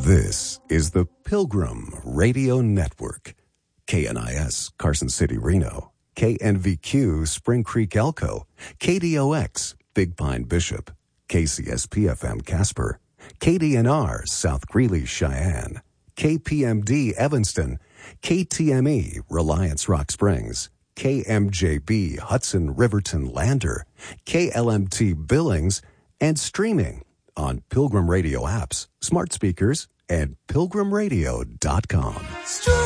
This is the Pilgrim Radio Network. KNIS, Carson City, Reno. KNVQ, Spring Creek, Elko. KDOX, Big Pine, Bishop. KCSP-FM, Casper. KDNR, South Greeley, Cheyenne. KPMD, Evanston. KTME, Reliance, Rock Springs. KMJB, Hudson, Riverton, Lander. KLMT, Billings. And streaming on Pilgrim Radio apps, smart speakers, and pilgrimradio.com.